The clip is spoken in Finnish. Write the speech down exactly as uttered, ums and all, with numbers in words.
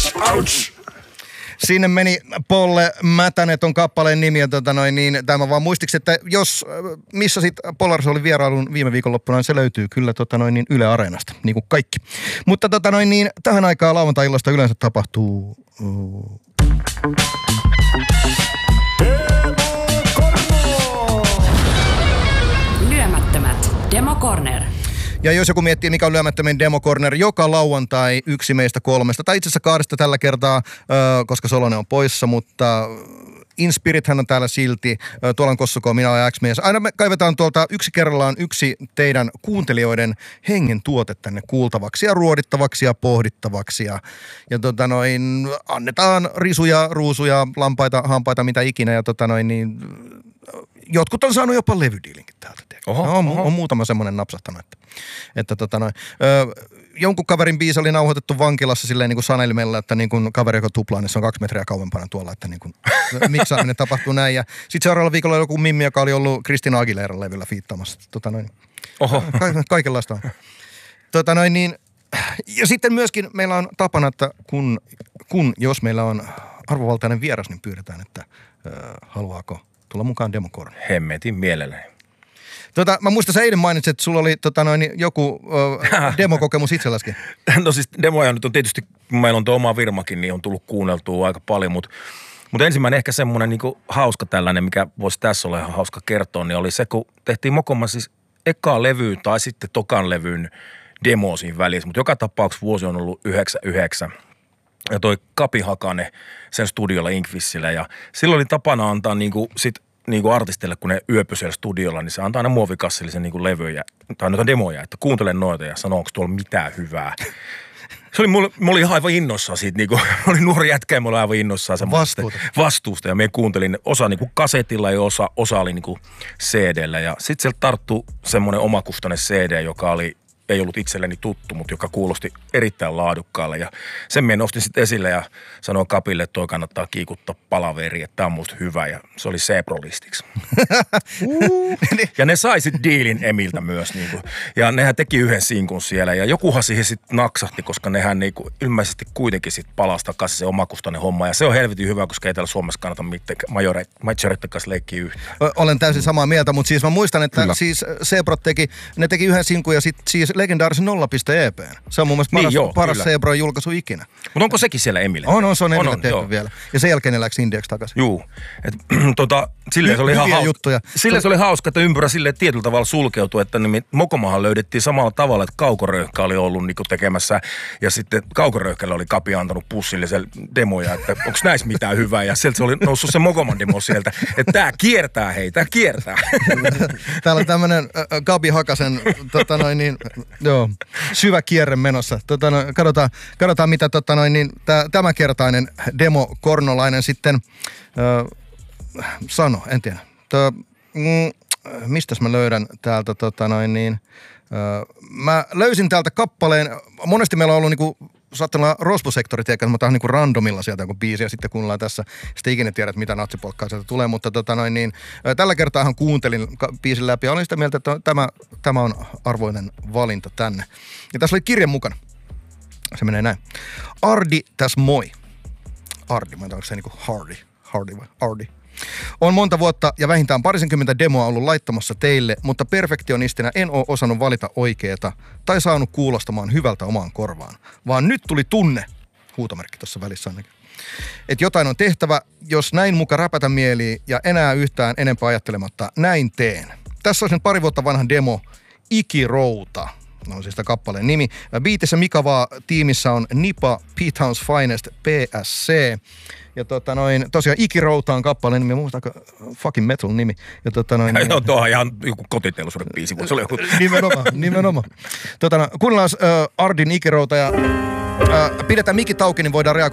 ouch, ouch. Sinne meni Polle Mätänen ton kappaleen nimi ja tota noin, niin tämä vaan muistiksi, että jos missä sit Polaris oli vierailun viime viikonloppuna, niin se löytyy kyllä tota noin, niin Yle Areenasta, niin kuin kaikki. Mutta tota noin, niin tähän aikaan lauantai-illasta yleensä tapahtuu... Uh... Lyömättömät Demo Corner. Ja jos joku miettii, mikä on lyömättömin Demo Corner, joka lauantai yksi meistä kolmesta, tai itse asiassa kahdesta tällä kertaa, koska Solonen on poissa, mutta Inspirit hän on täällä silti. Tuolla on Kossuko, minä olen X-mies. Aina me kaivetaan tuolta yksi kerrallaan yksi teidän kuuntelijoiden hengen tuote tänne kuultavaksi ja ruodittavaksi ja pohdittavaksi. Ja, ja tota noin, annetaan risuja, ruusuja, lampaita, hampaita, mitä ikinä. Ja tota noin, niin jotkut on saanut jopa levydiilinkin täältä. Oho, no, on, oho. on muutama semmoinen napsahtanut, että, että tota noin, ö, jonkun kaverin biisi oli nauhoitettu vankilassa silleen niin kuin sanelimella, että niin kuin kaveri, joka tuplaa, niin se on kaksi metriä kauempana tuolla, että niin kuin miksaaminen tapahtuu näin. Ja sitten seuraavalla viikolla joku Mimmi, joka oli ollut Kristina Aguileran levyllä fiittaamassa. Tota noin, oho. Ka- kaikenlaista on. Tota noin, niin, ja sitten myöskin meillä on tapana, että kun, kun jos meillä on arvovaltainen vieras, niin pyydetään, että ö, haluaako tulla mukaan Demo Corner. Hemmetin mielelläni. Tota, mä muistan, sä eilen mainitsit, että sulla oli tota noin, joku ö, demokokemus itselläskin. No siis demoja nyt on tietysti, kun meillä on tuo oma firmakin, niin on tullut kuunneltua aika paljon, mutta, mutta ensimmäinen ehkä semmoinen niin kuin hauska tällainen, mikä voisi tässä olla ihan hauska kertoa, niin oli se, kun tehtiin Mokoma siis ekaa levyyn tai sitten tokan levyn demo siinä välissä, mutta joka tapauksessa vuosi on ollut yhdeksänkymmentäyhdeksän. Ja toi Kapi Hakanen sen studiolla Inkvissillä ja silloin oli tapana antaa niinku sit niinku artistille, kun ne yöpy siellä studiolla, niin se antaa aina muovikassillisen niinku levyjä tai noita demoja, että kuuntele noita ja sano, onko tuolla mitään hyvää. Se oli, mulla, mulla oli ihan aivan innossaan siitä, niinku, oli nuori jätkä ja mulla oli aivan innossaan vastuusta. vastuusta ja me kuuntelin osa niinku kasetilla ja osa, osa oli niinku C D:llä ja sitten sieltä tarttui semmoinen omakustainen C D, joka oli ei ollut itselleni tuttu, mutta joka kuulosti erittäin laadukkaalle. Ja sen minä nostin sitten esille ja sanoin Kapille, että toi kannattaa kiikuttaa palaveri, että tämä on musta hyvä. Ja se oli Seprolistiksi. Ja ne sai sitten diilin Emiltä myös. Niinku. Ja nehän teki yhden sinkun siellä. Ja jokuhan siihen sitten naksahti, koska nehän niinku ilmeisesti kuitenkin sitten palasi takaisin se omakustainen homma. Ja se on helvetin hyvä, koska ei täällä Suomessa kannata majoreiden kanssa leikkiä yhtään. Olen täysin samaa mieltä, mutta siis mä muistan, että Kyllä. siis Seprot teki, ne teki yhden sinkun ja sitten siis legendaarisen nolla piste E P. Se on mun mielestä paras, niin, joo, paras Sebron julkaisu ikinä. Mutta onko sekin siellä Emille? On, on, se on Emille tehty vielä. Ja sen jälkeen ne läks Indiaksi takaisin. Juu. Et, tota, silleen se oli ihan hauska. Juttuja. Silleen se oli hauska, että ympyrä silleen tietyllä tavalla sulkeutui, että Mokomahan löydettiin samalla tavalla, että Kaukoröyhkä oli ollut niinku tekemässä ja sitten Kaukoröyhkälle oli Kapi antanut pussillisen demoja, että onko näissä mitään hyvää ja sieltä se oli noussut se Mokoman demo sieltä, että tää kiertää hei, tää kiertää. Täällä on tämmönen äh, Gabi Hakasen tota noin niin, joo, syvä kierre menossa. Tota no, katsotaan, katsotaan mitä tota noin niin, tää, tämänkertainen Demo Kornolainen sitten äh, sano, en tiedä. Tö, mm, mistäs mä löydän täältä tota noin niin, äh, mä löysin täältä kappaleen, monesti meillä on ollut niinku saattanut olla rospusektorit, eikä mä otan niinku randomilla sieltä joku biisi ja sitten kuunnellaan tässä. Sitten ikinä tiedät, mitä natsipolkkaa sieltä tulee, mutta tota noin niin, tällä kertaahan kuuntelin biisin läpi ja olin sitä mieltä, että tämä, tämä on arvoinen valinta tänne. Ja tässä oli kirja mukana. Se menee näin. Ardi täs moi. Ardi, mä en tiedä, onko se niinku Hardi, Hardi vai Ardi. On monta vuotta ja vähintään parisenkymmentä demoa ollut laittamassa teille, mutta perfektionistina en ole osannut valita oikeeta tai saanut kuulostamaan hyvältä omaan korvaan. Vaan nyt tuli tunne, huutomerkki tuossa välissä ainakin, että jotain on tehtävä, jos näin muka räpätä mieliin ja enää yhtään enempää ajattelematta, näin teen. Tässä on sen pari vuotta vanha demo, Ikirouta. No on siis sitä kappaleen nimi. Biitissä Mikavaa tiimissä on Nipa, P-Town's Finest, P S C. Ja tota noin, tosiaan Ikirouta on kappaleen nimi, muistaako fucking metal nimi. Ja tota noin. Joo, tuo on ihan joku kotiteollisuuden biisi, mutta se oli joku. Nimenomaan, nimenomaan. Tota no, kuunnellaan uh, Ardin Ikirouta ja uh, pidetään mikit auki, niin voidaan reagoida